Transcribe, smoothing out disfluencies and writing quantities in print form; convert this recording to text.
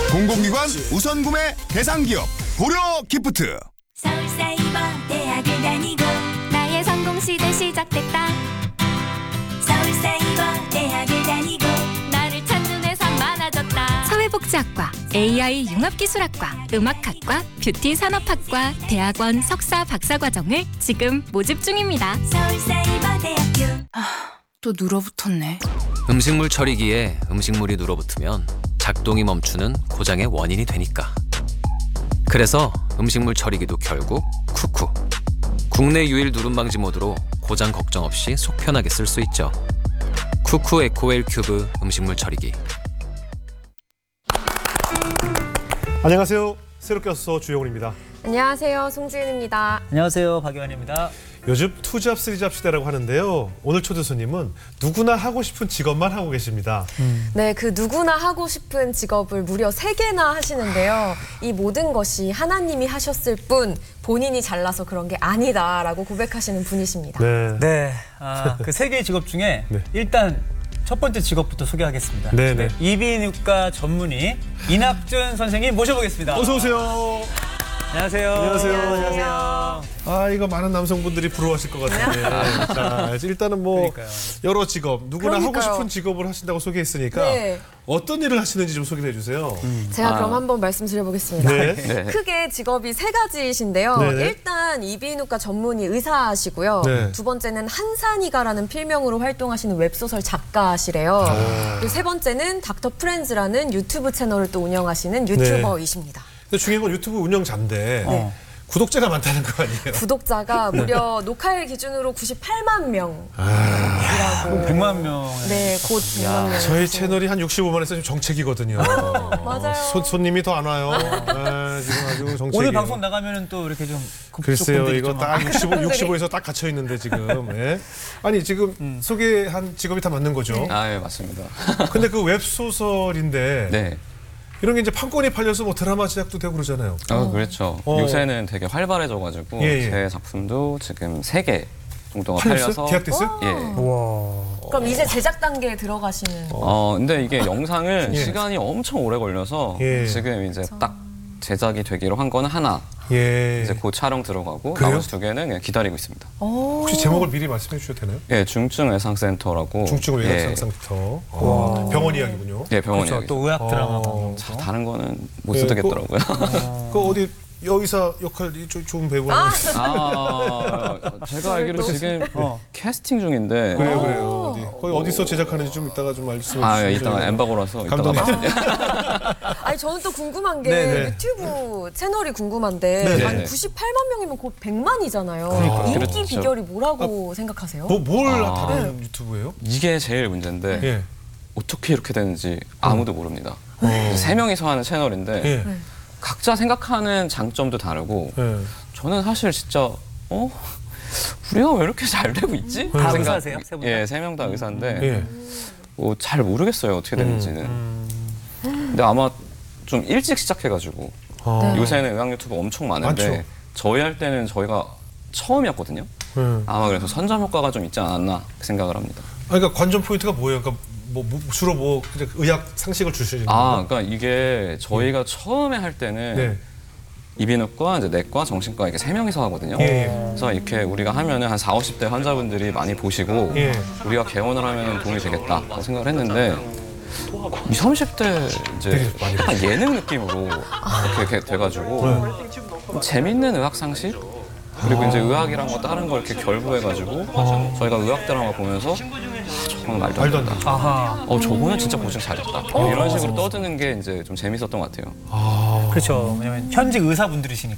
공공기관 우선 구매 대상 기업 고려 기프트. 서울사이버대학을 다니고 나의 성공시대 시작됐다. 서울사이버대학을 다니고 나를 찾는 회사 많아졌다. 사회복지학과, AI 융합기술학과, 음악학과, 뷰티산업학과, 대학원 석사 박사과정을 지금 모집 중입니다. 서울사이버대학교. 또 눌어붙었네. 음식물 처리기에 음식물이 눌어붙으면 작동이 멈추는 고장의 원인이 되니까. 그래서 음식물 처리기도 결국 쿠쿠. 국내 유일 누름 방지 모드로 고장 걱정 없이 속 편하게 쓸 수 있죠. 쿠쿠 에코웰 큐브 음식물 처리기. 안녕하세요. 새롭게 와서 주영훈입니다. 안녕하세요. 송지은입니다. 안녕하세요. 박유환입니다. 요즘 투잡 쓰리잡 시대라고 하는데요. 오늘 초대 손님은 누구나 하고 싶은 직업만 하고 계십니다. 네, 그 누구나 하고 싶은 직업을 무려 3개나 하시는데요. 이 모든 것이 하나님이 하셨을 뿐 본인이 잘나서 그런 게 아니다라고 고백하시는 분이십니다. 네. 네, 그 3개의 직업 중에 네. 일단 첫 번째 직업부터 소개하겠습니다. 네네. 이비인후과 전문의 이낙준 선생님 모셔보겠습니다. 어서 오세요. 안녕하세요. 안녕하세요. 아, 이거 많은 남성분들이 부러워하실 것 같은데. 자, 일단은 뭐 그러니까요. 여러 직업, 누구나 그러니까요. 하고 싶은 직업을 하신다고 소개했으니까 네. 어떤 일을 하시는지 좀 소개해 주세요. 제가 그럼 한번 말씀드려보겠습니다. 네. 크게 직업이 3가지이신데요. 네네. 일단 이비인후과 전문의 의사시고요. 네. 두 번째는 한산이가라는 필명으로 활동하시는 웹소설 작가시래요. 그리고 세 번째는 닥터 프렌즈라는 유튜브 채널을 또 운영하시는 유튜버이십니다. 근데 중요한 건 유튜브 운영자인데 구독자가 많다는 거 아니에요? 구독자가 무려 녹화일 기준으로 98만 명이라고. 100만 명. 네, 곧 100만 명. 저희 채널이 한 65만에서 지금 정책이거든요. 맞아요. 손님이 더 안 와요. 아, 지금 아주 정책이. 오늘 방송 나가면은 또 이렇게 좀 글쎄요, 급속분들이 이거 좀 딱 65에서 딱 갇혀 있는데 지금. 예? 아니 지금 소개한 직업이 다 맞는 거죠? 아, 예, 맞습니다. 근데 그 웹소설인데 네. 이런 게 이제 판권이 팔려서 뭐 드라마 제작도 되고 그러잖아요. 그렇죠. 어. 요새는 되게 활발해져가지고 예, 예. 제 작품도 지금 3개 정도가 팔렸어요? 팔려서 계약됐어요? 예. 와. 그럼 이제 제작 단계에 들어가시는. 근데 이게 영상은 예. 시간이 엄청 오래 걸려서 예. 지금 이제 딱 제작이 되기로 한 거는 하나. 예. 이제 곧 촬영 들어가고 그래요? 나머지 2개는 그냥 기다리고 있습니다. 혹시 제목을 미리 말씀해 주셔도 되나요? 예, 중증외상센터라고. 중증을 예. 외상상부터 병원 이야기군요. 예, 병원 그렇죠. 이야기. 또 의학 드라마 어. 방송. 자, 다른 거는 못 예, 쓰겠더라고요. 그 어디 여의사 역할이 좋은 배우가 제가 알기로 지금 캐스팅 중인데. 그래요. 거기 어디서 제작하는지 좀 이따가 좀 말씀해 주시죠. 예, 이따가 엠바고라서 이따가 감독님. 아니 저는 또 궁금한 게 네네. 유튜브 채널이 궁금한데 네네. 아니 98만 명이면 곧 100만이잖아요. 인기 그렇죠. 비결이 뭐라고 생각하세요? 뭘 다룬 유튜브예요? 이게 제일 문제인데 예. 어떻게 이렇게 되는지 아무도 모릅니다. 3명이서 하는 채널인데 예. 각자 생각하는 장점도 다르고 예. 저는 사실 진짜 우리가 왜 이렇게 잘 되고 있지? 다 그 의사세요? 세 분 다? 예, 3명 다 의사인데 예. 잘 모르겠어요 어떻게 되는지는. 근데 아마 좀 일찍 시작해가지고 아. 요새는 의학 유튜브 엄청 많은데 많죠. 저희 할 때는 저희가 처음이었거든요. 예. 아마 그래서 선점 효과가 좀 있지 않았나 생각을 합니다. 그러니까 관전 포인트가 뭐예요? 그러니까 주로 그냥 의학 상식을 주시는 거예요? 그러니까 이게 저희가 처음에 할 때는 네. 이비인후과, 이제 내과, 정신과 이렇게 3명이서 하거든요. 예. 그래서 이렇게 우리가 하면은 한 40, 50대 환자분들이 많이 보시고 예. 우리가 개원을 하면 도움이 되겠다 생각을 했는데 20, 30대 이제 되게 많이 약간 예능 느낌으로 이렇게 돼가지고 재밌는 의학 상식 그리고 이제 의학이랑 뭐 다른 걸 이렇게 결부해가지고 저희가 의학 드라마 보면서 저거는 말도 안 된다. 아하. 저거는 진짜 고증 잘했다. 이런 식으로 떠드는 게 이제 좀 재밌었던 것 같아요. 그렇죠. 왜냐면 현직 의사분들이시니까.